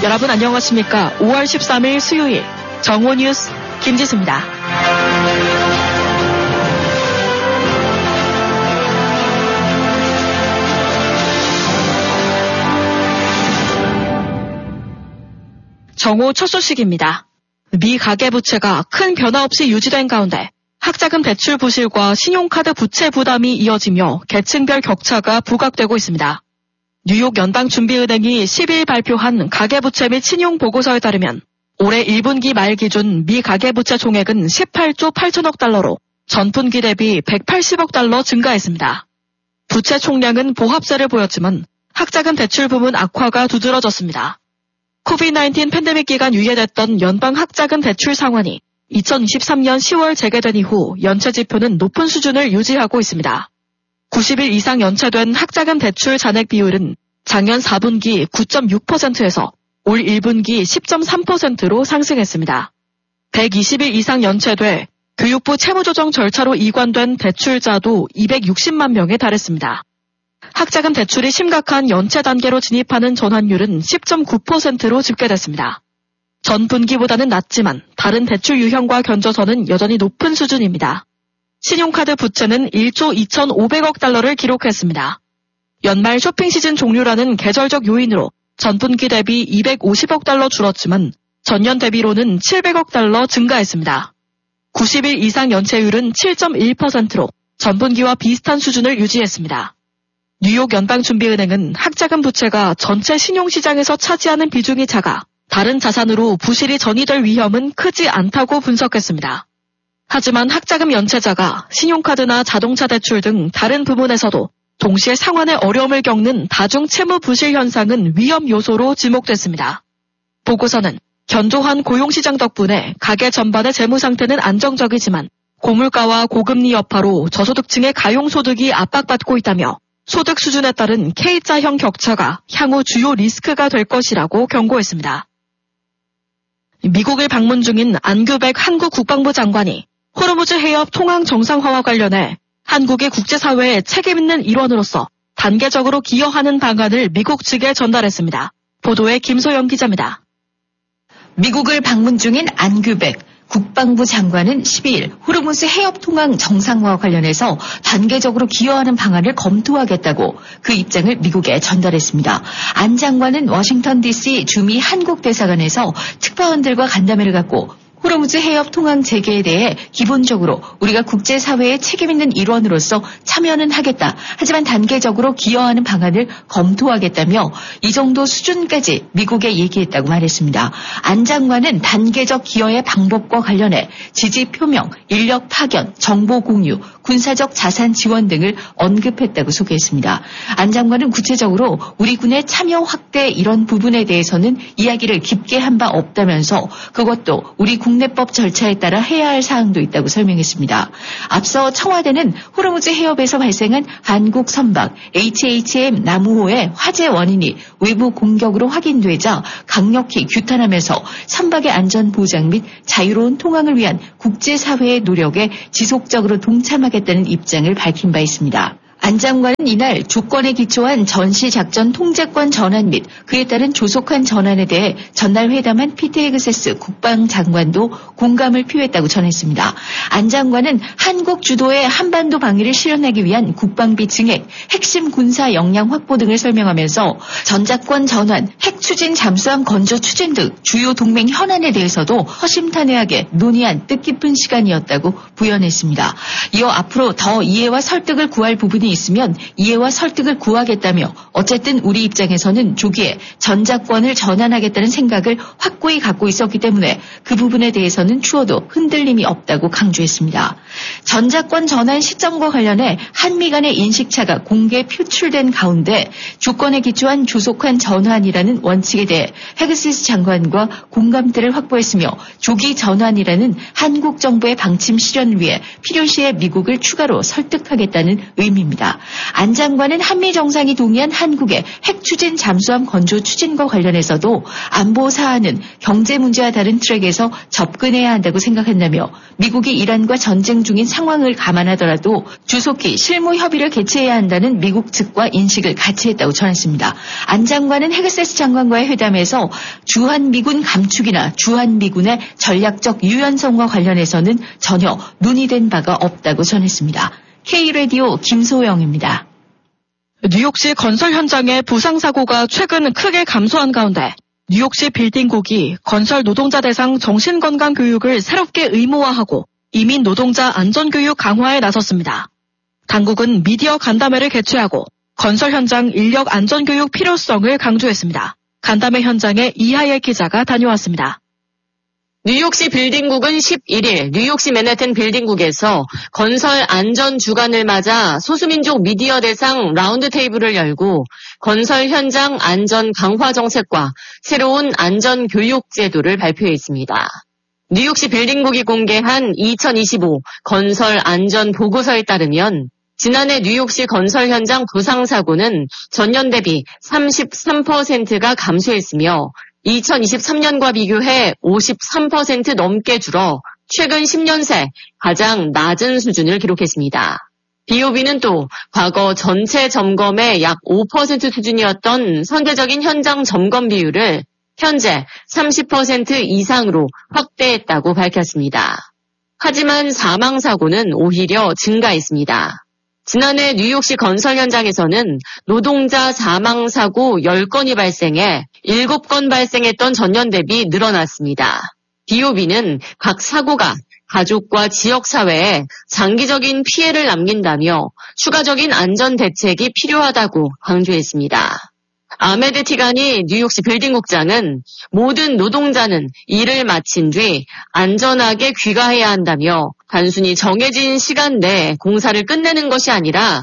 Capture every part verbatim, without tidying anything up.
여러분 안녕하십니까? 오월 십삼일 수요일 정오 뉴스 김지수입니다. 정오 첫 소식입니다. 미 가계부채가 큰 변화 없이 유지된 가운데 학자금 대출 부실과 신용카드 부채 부담이 이어지며 계층별 격차가 부각되고 있습니다. 뉴욕 연방준비은행이 십일 발표한 가계부채 및 신용보고서에 따르면 올해 일 분기 말 기준 미 가계부채 총액은 십팔조 팔천억 달러로 전분기 대비 백팔십억 달러 증가했습니다. 부채 총량은 보합세를 보였지만 학자금 대출 부문 악화가 두드러졌습니다. 코비드 나인틴 팬데믹 기간 유예됐던 연방 학자금 대출 상환이 이천이십삼년 시월 재개된 이후 연체 지표는 높은 수준을 유지하고 있습니다. 구십 일 이상 연체된 학자금 대출 잔액 비율은 작년 사 분기 구 점 육 퍼센트에서 올 일 분기 십 점 삼 퍼센트로 상승했습니다. 백이십 일 이상 연체돼 교육부 채무조정 절차로 이관된 대출자도 이백육십만 명에 달했습니다. 학자금 대출이 심각한 연체 단계로 진입하는 전환율은 십 점 구 퍼센트로 집계됐습니다. 전 분기보다는 낮지만 다른 대출 유형과 견져서는 여전히 높은 수준입니다. 신용카드 부채는 일조 이천오백억 달러를 기록했습니다. 연말 쇼핑 시즌 종료라는 계절적 요인으로 전 분기 대비 이백오십억 달러 줄었지만 전년 대비로는 칠백억 달러 증가했습니다. 구십 일 이상 연체율은 칠 점 일 퍼센트로 전 분기와 비슷한 수준을 유지했습니다. 뉴욕 연방준비은행은 학자금 부채가 전체 신용시장에서 차지하는 비중이 작아 다른 자산으로 부실이 전이될 위험은 크지 않다고 분석했습니다. 하지만 학자금 연체자가 신용카드나 자동차 대출 등 다른 부문에서도 동시에 상환에 어려움을 겪는 다중 채무 부실 현상은 위험 요소로 지목됐습니다. 보고서는 견조한 고용시장 덕분에 가계 전반의 재무 상태는 안정적이지만 고물가와 고금리 여파로 저소득층의 가용소득이 압박받고 있다며 소득 수준에 따른 K자형 격차가 향후 주요 리스크가 될 것이라고 경고했습니다. 미국을 방문 중인 안규백 한국 국방부 장관이 호르무즈 해협 통항 정상화와 관련해 한국이 국제사회의 책임있는 일원으로서 단계적으로 기여하는 방안을 미국 측에 전달했습니다. 보도에 김소영 기자입니다. 미국을 방문 중인 안규백 국방부 장관은 십이일 호르무즈 해협 통항 정상화와 관련해서 단계적으로 기여하는 방안을 검토하겠다고 그 입장을 미국에 전달했습니다. 안 장관은 워싱턴 디씨 주미 한국 대사관에서 특파원들과 간담회를 갖고 호르무즈 해협 통항 재개에 대해 기본적으로 우리가 국제사회의 책임있는 일원으로서 참여는 하겠다. 하지만 단계적으로 기여하는 방안을 검토하겠다며 이 정도 수준까지 미국에 얘기했다고 말했습니다. 안 장관은 단계적 기여의 방법과 관련해 지지 표명, 인력 파견, 정보 공유, 군사적 자산 지원 등을 언급했다고 소개했습니다. 안 장관은 구체적으로 우리 군의 참여 확대 이런 부분에 대해서는 이야기를 깊게 한 바 없다면서 그것도 우리 국내법 절차에 따라 해야 할 사항도 있다고 설명했습니다. 앞서 청와대는 호르무즈 해협에서 발생한 한국 선박 에이치에이치엠 나무호의 화재 원인이 외부 공격으로 확인되자 강력히 규탄하면서 선박의 안전 보장 및 자유로운 통항을 위한 국제사회의 노력에 지속적으로 동참하겠다는 입장을 밝힌 바 있습니다. 안 장관은 이날 조건에 기초한 전시작전 통제권 전환 및 그에 따른 조속한 전환에 대해 전날 회담한 피트 헤그세스 국방장관도 공감을 표했다고 전했습니다. 안 장관은 한국 주도의 한반도 방위를 실현하기 위한 국방비 증액, 핵심 군사 역량 확보 등을 설명하면서 전작권 전환, 핵 추진 잠수함 건조 추진 등 주요 동맹 현안에 대해서도 허심탄회하게 논의한 뜻깊은 시간이었다고 부연했습니다. 이어 앞으로 더 이해와 설득을 구할 부분이 있으면 이해와 설득을 구하겠다며 어쨌든 우리 입장에서는 조기에 전작권을 전환하겠다는 생각을 확고히 갖고 있었기 때문에 그 부분에 대해서는 추워도 흔들림이 없다고 강조했습니다. 전작권 전환 시점과 관련해 한미 간의 인식차가 공개 표출된 가운데 조건에 기초한 조속한 전환이라는 원칙에 대해 헤그시스 장관과 공감대를 확보했으며 조기 전환이라는 한국 정부의 방침 실현을 위해 필요시에 미국을 추가로 설득하겠다는 의미입니다. 안 장관은 한미 정상이 동의한 한국의 핵 추진 잠수함 건조 추진과 관련해서도 안보 사안은 경제 문제와 다른 트랙에서 접근해야 한다고 생각한다며 미국이 이란과 전쟁 중인 상황을 감안하더라도 조속히 실무 협의를 개최해야 한다는 미국 측과 인식을 같이 했다고 전했습니다. 안 장관은 헤그세스 장관과 장관과의 회담에서 주한미군 감축이나 주한미군의 전략적 유연성과 관련해서는 전혀 논의된 바가 없다고 전했습니다. K라디오 김소영입니다. 뉴욕시 건설 현장의 부상사고가 최근 크게 감소한 가운데 뉴욕시 빌딩국이 건설 노동자 대상 정신건강교육을 새롭게 의무화하고 이민 노동자 안전교육 강화에 나섰습니다. 당국은 미디어 간담회를 개최하고 건설 현장 인력 안전교육 필요성을 강조했습니다. 간담회 현장에 이하예 기자가 다녀왔습니다. 뉴욕시 빌딩국은 십일일 뉴욕시 맨해튼 빌딩국에서 건설 안전 주간을 맞아 소수민족 미디어 대상 라운드 테이블을 열고 건설 현장 안전 강화 정책과 새로운 안전 교육 제도를 발표했습니다. 뉴욕시 빌딩국이 공개한 이천이십오 건설 안전 보고서에 따르면 지난해 뉴욕시 건설 현장 부상사고는 전년 대비 삼십삼 퍼센트가 감소했으며 이천이십삼 년과 비교해 오십삼 퍼센트 넘게 줄어 최근 십 년 새 가장 낮은 수준을 기록했습니다. 비오비는 또 과거 전체 점검의 약 오 퍼센트 수준이었던 선제적인 현장 점검 비율을 현재 삼십 퍼센트 이상으로 확대했다고 밝혔습니다. 하지만 사망사고는 오히려 증가했습니다. 지난해 뉴욕시 건설 현장에서는 노동자 사망사고 십 건이 발생해 일곱 건 발생했던 전년 대비 늘어났습니다. 비오비는 각 사고가 가족과 지역사회에 장기적인 피해를 남긴다며 추가적인 안전 대책이 필요하다고 강조했습니다. 아메드 티가니 뉴욕시 빌딩국장은 모든 노동자는 일을 마친 뒤 안전하게 귀가해야 한다며 단순히 정해진 시간 내에 공사를 끝내는 것이 아니라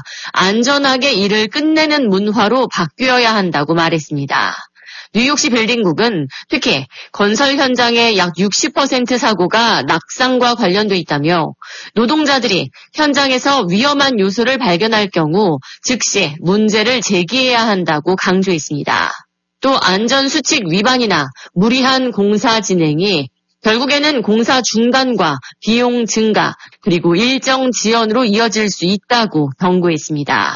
안전하게 일을 끝내는 문화로 바뀌어야 한다고 말했습니다. 뉴욕시 빌딩국은 특히 건설 현장의 약 육십 퍼센트 사고가 낙상과 관련돼 있다며 노동자들이 현장에서 위험한 요소를 발견할 경우 즉시 문제를 제기해야 한다고 강조했습니다. 또 안전수칙 위반이나 무리한 공사 진행이 결국에는 공사 중단과 비용 증가 그리고 일정 지연으로 이어질 수 있다고 경고했습니다.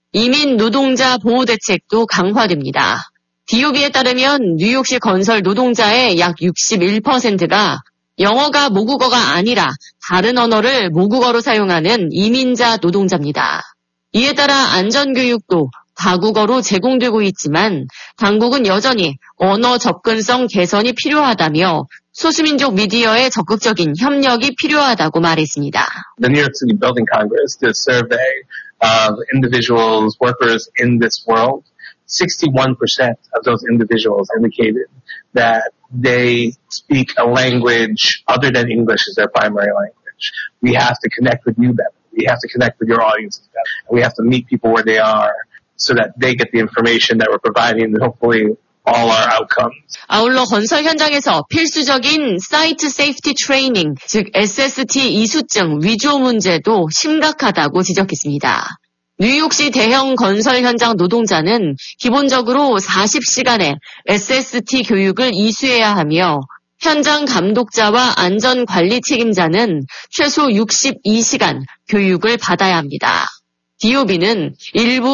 이민 노동자 보호 대책도 강화됩니다. 디오비에 따르면 뉴욕시 건설 노동자의 약 육십일 퍼센트가 영어가 모국어가 아니라 다른 언어를 모국어로 사용하는 이민자 노동자입니다. 이에 따라 안전교육도 다국어로 제공되고 있지만 당국은 여전히 언어 접근성 개선이 필요하다며 소수민족 미디어의 적극적인 협력이 필요하다고 말했습니다. The New York City Building Congress did a survey of individuals, workers in this world. sixty-one percent of those individuals indicated that they speak a language other than English as their primary language. We have to connect with you better. We have to connect with your audiences better. We have to meet people where they are so that they get the information that we're providing and hopefully all our outcomes. 아울러 건설 현장에서 필수적인 사이트 세이프티 트레이닝, 즉 에스에스티 이수증 위조 문제도 심각하다고 지적했습니다. 뉴욕시 대형 건설 현장 노동자는 기본적으로 사십 시간의 에스에스티 교육을 이수해야 하며 현장 감독자와 안전관리 책임자는 최소 육십이 시간 교육을 받아야 합니다. 디오비는 일부